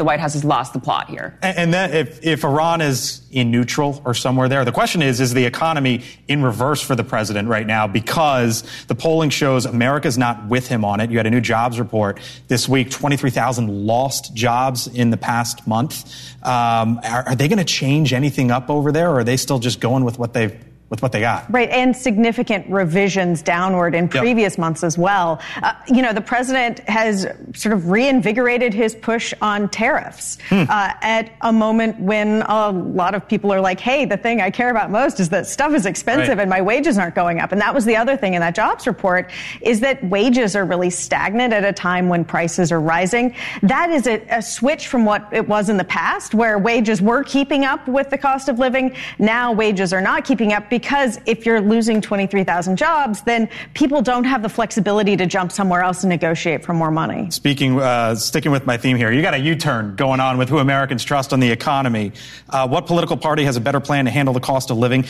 the White House has lost the plot here. And then if Iran is in neutral or somewhere there, the question is the economy in reverse for the president right now? Because the polling shows America's not with him on it. You had a new jobs report this week, 23,000 lost jobs in the past month. Are they going to change anything up over there, or are they still just going with what they got? Right, and significant revisions downward in previous months as well. The president has sort of reinvigorated his push on tariffs at a moment when a lot of people are like, hey, the thing I care about most is that stuff is expensive and my wages aren't going up. And that was the other thing in that jobs report, is that wages are really stagnant at a time when prices are rising. That is a switch from what it was in the past, where wages were keeping up with the cost of living. Now wages are not keeping up, because if you're losing 23,000 jobs, then people don't have the flexibility to jump somewhere else and negotiate for more money. Sticking with my theme here, you got a U-turn going on with who Americans trust on the economy. What political party has a better plan to handle the cost of living?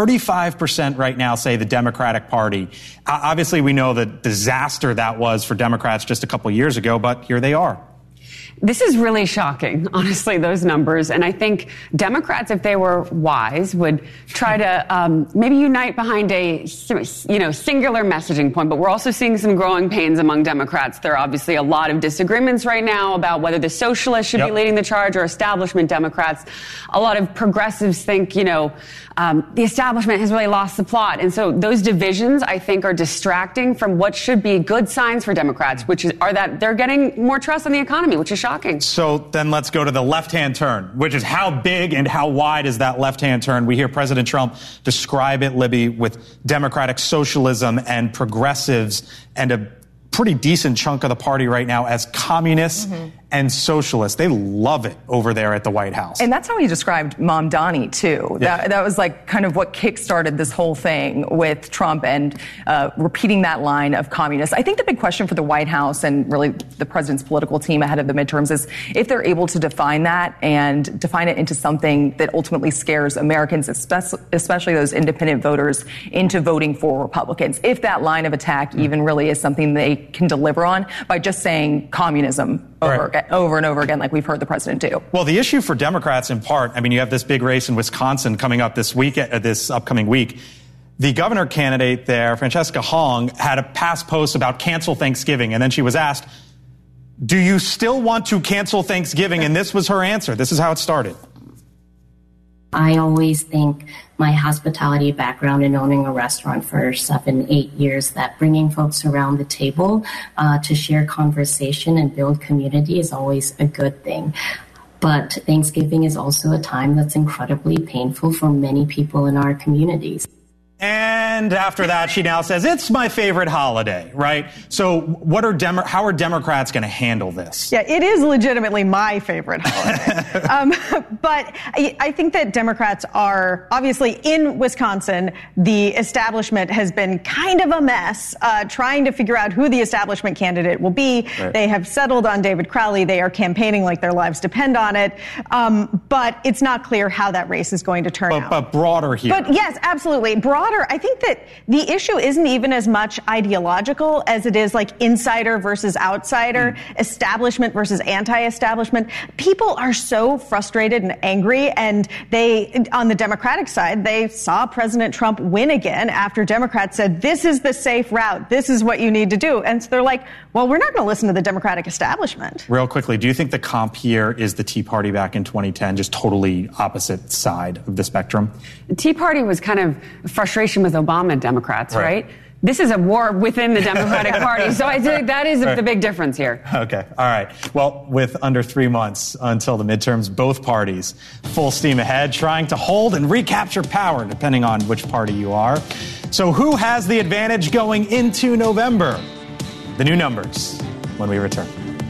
35% right now say the Democratic Party. Obviously, we know the disaster that was for Democrats just a couple years ago, but here they are. This is really shocking, honestly, those numbers. And I think Democrats, if they were wise, would try to maybe unite behind a singular messaging point. But we're also seeing some growing pains among Democrats. There are obviously a lot of disagreements right now about whether the socialists should be leading the charge or establishment Democrats. A lot of progressives think, the establishment has really lost the plot. And so those divisions, I think, are distracting from what should be good signs for Democrats, are that they're getting more trust in the economy, which is shocking. So then let's go to the left-hand turn, which is how big and how wide is that left-hand turn? We hear President Trump describe it, Libby, with democratic socialism and progressives and a pretty decent chunk of the party right now as communists and socialists. They love it over there at the White House. And that's how he described Mamdani, too. Yeah. That was like kind of what kickstarted this whole thing with Trump and repeating that line of communists. I think the big question for the White House and really the president's political team ahead of the midterms is if they're able to define that and define it into something that ultimately scares Americans, especially those independent voters, into voting for Republicans. If that line of attack even really is something they can deliver on by just saying communism over and over again, like we've heard the president do. Well, the issue for Democrats, in part, you have this big race in Wisconsin coming up this upcoming week. The governor candidate there, Francesca Hong, had a past post about cancel Thanksgiving, and then she was asked, do you still want to cancel Thanksgiving? And this was her answer. This is how it started. I always think my hospitality background in owning a restaurant for 7-8 years, that bringing folks around the table to share conversation and build community is always a good thing. But Thanksgiving is also a time that's incredibly painful for many people in our communities. And after that, she now says, it's my favorite holiday, right? So how are Democrats going to handle this? Yeah, it is legitimately my favorite holiday. But I think that Democrats are, obviously, in Wisconsin, the establishment has been kind of a mess, trying to figure out who the establishment candidate will be. Right. They have settled on David Crowley. They are campaigning like their lives depend on it. But it's not clear how that race is going to turn out. But broader here. But yes, absolutely. Broader, I think that the issue isn't even as much ideological as it is like insider versus outsider, establishment versus anti-establishment. People are so frustrated and angry, and on the Democratic side, they saw President Trump win again after Democrats said, this is the safe route, this is what you need to do. And so they're like, well, we're not going to listen to the Democratic establishment. Real quickly, do you think the comp here is the Tea Party back in 2010, just totally opposite side of the spectrum? The Tea Party was kind of frustration with Obama Democrats, right? This is a war within the Democratic Party. So I think that is the big difference here. Okay. All right. Well, with under 3 months until the midterms, both parties full steam ahead, trying to hold and recapture power, depending on which party you are. So who has the advantage going into November? The new numbers when we return.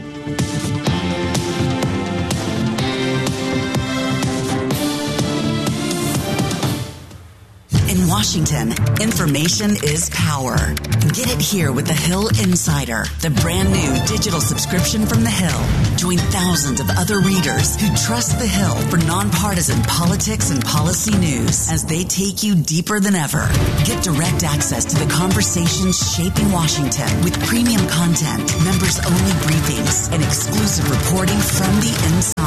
In Washington, information is power. Get it here with The Hill Insider, the brand new digital subscription from The Hill. Join thousands of other readers who trust The Hill for nonpartisan politics and policy news as they take you deeper than ever. Get direct access to the conversations shaping Washington with premium content, members-only briefings, and exclusive reporting from the inside.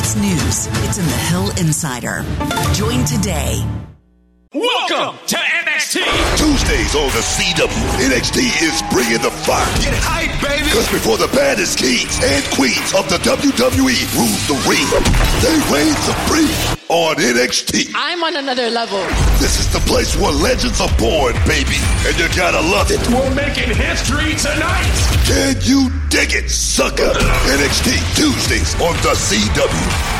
It's news. It's in the Hill Insider. Join today. Welcome to NXT. Tuesdays on the CW. NXT is bringing the fire. Get hype, baby. Because before the baddest kings and queens of the WWE rule the ring, they reign supreme on NXT. I'm on another level. This is the place where legends are born, baby. And you gotta love it. We're making history tonight. Can you dig it, sucker? NXT Tuesdays on the CW.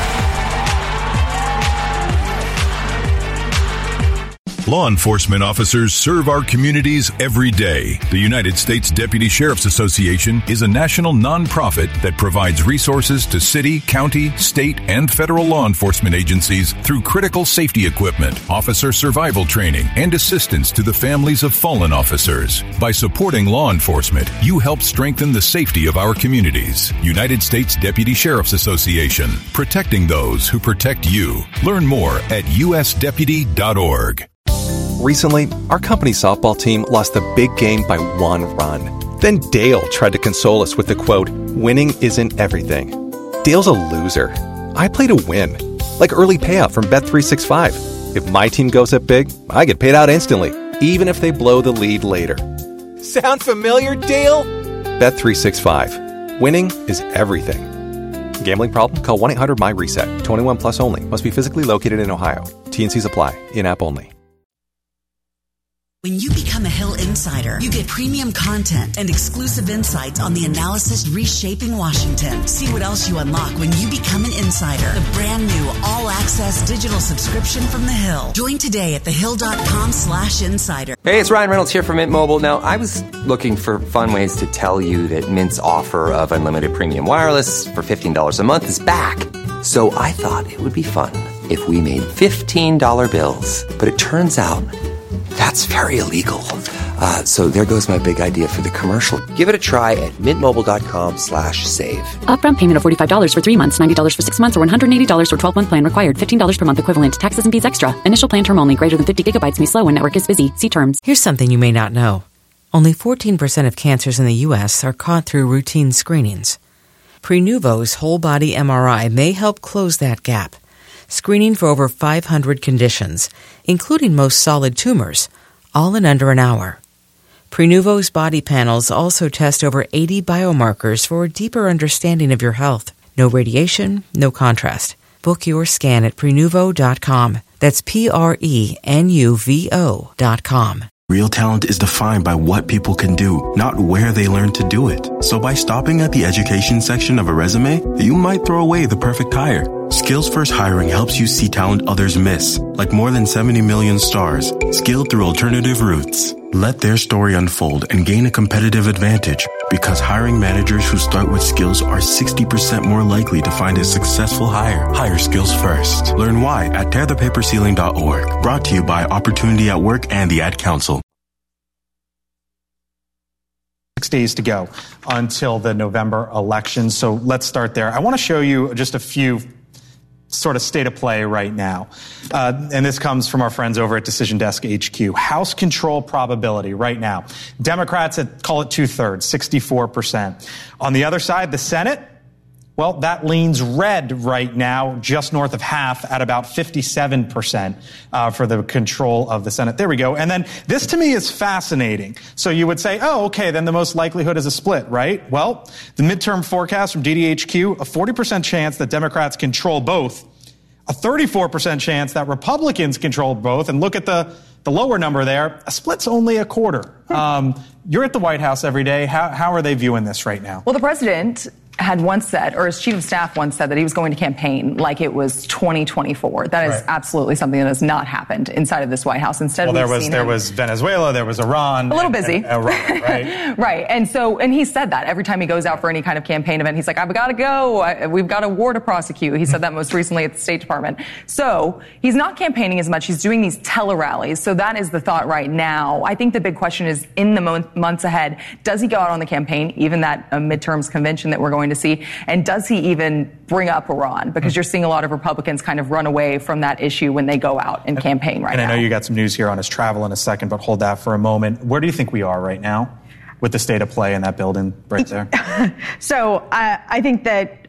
Law enforcement officers serve our communities every day. The United States Deputy Sheriff's Association is a national nonprofit that provides resources to city, county, state, and federal law enforcement agencies through critical safety equipment, officer survival training, and assistance to the families of fallen officers. By supporting law enforcement, you help strengthen the safety of our communities. United States Deputy Sheriff's Association, protecting those who protect you. Learn more at usdeputy.org. Recently, our company's softball team lost the big game by 1 run. Then Dale tried to console us with the quote, "Winning isn't everything." Dale's a loser. I play to win. Like early payout from Bet365. If my team goes up big, I get paid out instantly, even if they blow the lead later. Sound familiar, Dale? Bet365. Winning is everything. Gambling problem? Call 1-800-MY-RESET. 21 plus only. Must be physically located in Ohio. T&Cs apply. In-app only. When you become a Hill Insider, you get premium content and exclusive insights on the analysis reshaping Washington. See what else you unlock when you become an insider. The brand new all-access digital subscription from The Hill. Join today at thehill.com/insider. Hey, it's Ryan Reynolds here from Mint Mobile. Now, I was looking for fun ways to tell you that Mint's offer of unlimited premium wireless for $15 a month is back. So I thought it would be fun if we made $15 bills. But it turns out that's very illegal. So there goes my big idea for the commercial. Give it a try at mintmobile.com/save. Upfront payment of $45 for 3 months, $90 for 6 months, or $180 for 12-month plan required. $15 per month equivalent. Taxes and fees extra. Initial plan term only. Greater than 50 gigabytes may slow when network is busy. See terms. Here's something you may not know. Only 14% of cancers in the U.S. are caught through routine screenings. Prenuvo's whole-body MRI may help close that gap, screening for over 500 conditions, including most solid tumors, all in under an hour. Prenuvo's body panels also test over 80 biomarkers for a deeper understanding of your health. No radiation, no contrast. Book your scan at Prenuvo.com. That's Prenuvo.com. Real talent is defined by what people can do, not where they learn to do it. So by stopping at the education section of a resume, you might throw away the perfect hire. Skills First Hiring helps you see talent others miss, like more than 70 million stars, skilled through alternative routes. Let their story unfold and gain a competitive advantage, because hiring managers who start with skills are 60% more likely to find a successful hire. Hire skills first. Learn why at tearthepaperceiling.org. Brought to you by Opportunity at Work and the Ad Council. 6 days to go until the November election. So let's start there. I want to show you just a few sort of state of play right now. And this comes from our friends over at Decision Desk HQ. House control probability right now. Democrats call it 2/3, 64%. On the other side, the Senate, well, that leans red right now, just north of half at about 57% for the control of the Senate. There we go. And then this to me is fascinating. So you would say, oh, okay, then the most likelihood is a split, right? Well, the midterm forecast from DDHQ, a 40% chance that Democrats control both, a 34% chance that Republicans control both. And look at the lower number there, a split's only a quarter. You're at the White House every day. How are they viewing this right now? Well, the president had once said, or his chief of staff once said, that he was going to campaign like it was 2024. That is absolutely something that has not happened inside of this White House. Instead, there was Venezuela, there was Iran. A little busy. Iran, right? Right. And he said that every time he goes out for any kind of campaign event, he's like, I've got to go. We've got a war to prosecute. He said that most recently at the State Department. So he's not campaigning as much. He's doing these tele-rallies. So that is the thought right now. I think the big question is, in the months ahead, does he go out on the campaign, even that midterms convention that we're going to see? And does he even bring up Iran? Because you're seeing a lot of Republicans kind of run away from that issue when they go out and campaign right now. And I know you got some news here on his travel in a second, but hold that for a moment. Where do you think we are right now with the state of play in that building right there? So I think that